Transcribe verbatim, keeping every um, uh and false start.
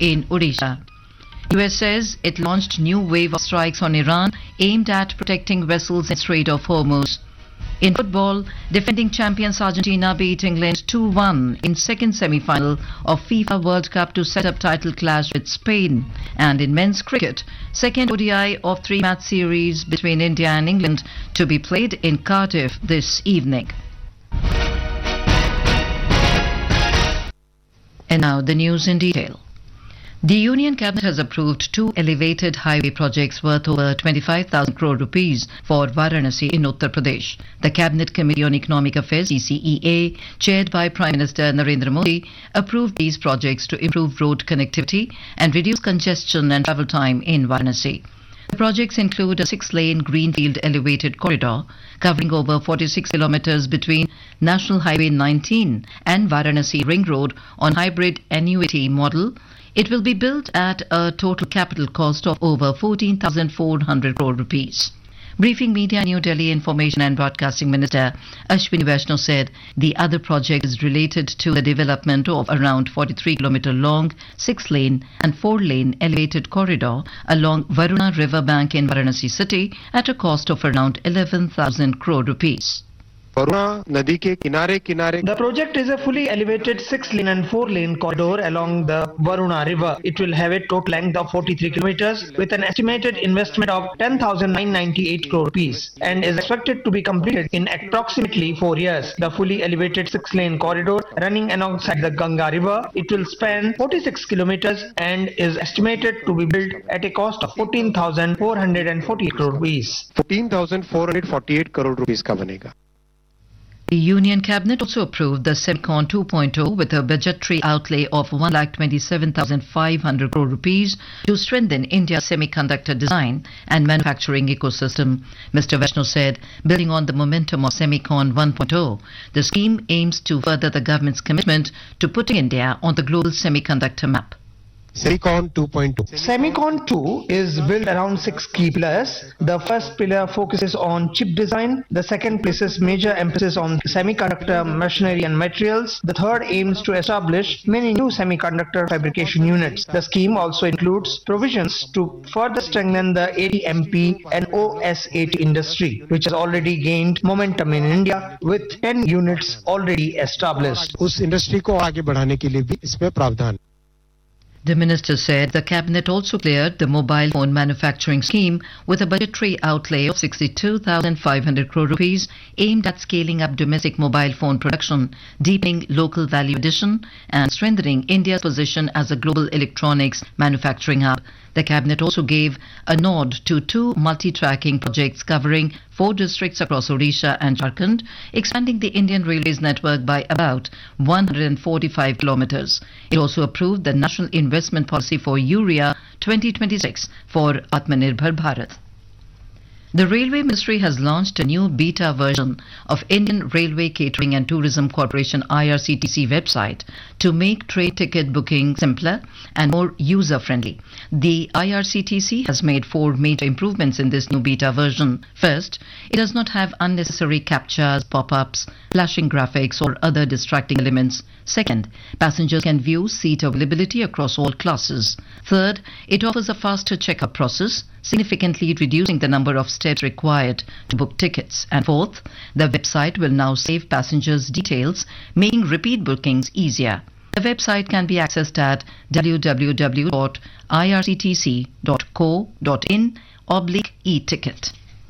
in Odisha. U S says it launched new wave of strikes on Iran aimed at protecting vessels in Strait of Hormuz. In football, defending champions Argentina beat England two one in second semi-final of FIFA World Cup to set up title clash with Spain. And in men's cricket, second O D I of three-match series between India and England to be played in Cardiff this evening. And now the news in detail. The Union Cabinet has approved two elevated highway projects worth over twenty-five thousand crore rupees for Varanasi in Uttar Pradesh. The Cabinet Committee on Economic Affairs, C C E A, chaired by Prime Minister Narendra Modi, approved these projects to improve road connectivity and reduce congestion and travel time in Varanasi. The projects include a six-lane greenfield elevated corridor covering over forty-six kilometers between National Highway nineteen and Varanasi Ring Road on hybrid annuity model. It will be built at a total capital cost of over fourteen thousand four hundred crore rupees. Briefing media, New Delhi Information and Broadcasting Minister Ashwini Vaishnaw said the other project is related to the development of around forty-three kilometer long six-lane and four-lane elevated corridor along Varuna river bank in Varanasi city at a cost of around eleven thousand crore rupees. Varuna Nadi ke kinare kinare. The project is a fully elevated six-lane and four-lane corridor along the Varuna river. It will have a total length of forty-three kilometers with an estimated investment of ten thousand nine hundred ninety-eight crore rupees and is expected to be completed in approximately four years. The fully elevated six-lane corridor running alongside the Ganga river, it will span forty-six kilometers and is estimated to be built at a cost of fourteen thousand four hundred forty-eight crore rupees. fourteen thousand four hundred forty-eight crore rupees ka banega. The Union Cabinet also approved the Semicon two point oh with a budgetary outlay of one lakh twenty-seven thousand five hundred crore rupees to strengthen India's semiconductor design and manufacturing ecosystem. Mister Vaishnaw said, building on the momentum of Semicon one point oh, the scheme aims to further the government's commitment to putting India on the global semiconductor map. Semicon two point oh. Semicon two is built around six key pillars. The first pillar focuses on chip design. The second places major emphasis on semiconductor machinery and materials. The third aims to establish many new semiconductor fabrication units. The scheme also includes provisions to further strengthen the A T M P and O S A T industry, which has already gained momentum in India with ten units already established. उस industry को आगे बढ़ाने के लिए भी इसमें प्रावधान. The minister said the cabinet also cleared the mobile phone manufacturing scheme with a budgetary outlay of sixty-two thousand five hundred crore rupees aimed at scaling up domestic mobile phone production, deepening local value addition and strengthening India's position as a global electronics manufacturing hub. The cabinet also gave a nod to two multi-tracking projects covering four districts across Odisha and Jharkhand, expanding the Indian Railways network by about one hundred forty-five kilometers. It also approved the National Investment Policy for Urea twenty twenty-six for Atmanirbhar Bharat. The Railway Ministry has launched a new beta version of Indian Railway Catering and Tourism Corporation I R C T C website to make train ticket booking simpler and more user-friendly. The I R C T C has made four major improvements in this new beta version. First, it does not have unnecessary captchas, pop-ups, flashing graphics or other distracting elements. Second, passengers can view seat availability across all classes. Third, it offers a faster checkup process, significantly reducing the number of steps required to book tickets. And fourth, the website will now save passengers' details, making repeat bookings easier. The website can be accessed at w w w dot i r c t c dot co dot in oblique e-ticket.